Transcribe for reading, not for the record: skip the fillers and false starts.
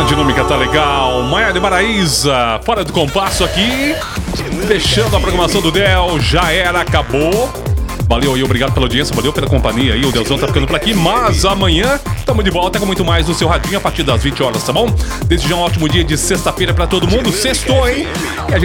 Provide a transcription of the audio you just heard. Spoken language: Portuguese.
A dinâmica tá legal. Maia de Maraíza, fora do compasso aqui. Fechando a programação do Del. Já era, acabou. Valeu aí, obrigado pela audiência, valeu pela companhia aí. O Delzão tá ficando por aqui, mas amanhã estamos de volta com muito mais no seu radinho a partir das 20 horas, tá bom? Desde já um ótimo dia de sexta-feira pra todo mundo. Sextou, hein? E a gente